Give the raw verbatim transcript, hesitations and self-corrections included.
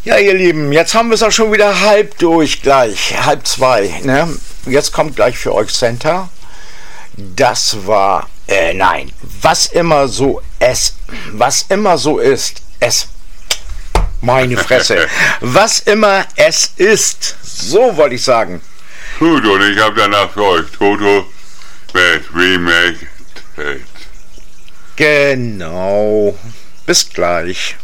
Ja, ihr Lieben, jetzt haben wir es auch schon wieder halb durch gleich, halb zwei. Ne? Jetzt kommt gleich für euch Center. Das war, äh, nein, was immer so es, was immer so ist, es, meine Fresse, was immer es ist, so wollte ich sagen. Gut, und ich habe danach für euch Toto mit Remake. Genau, bis gleich.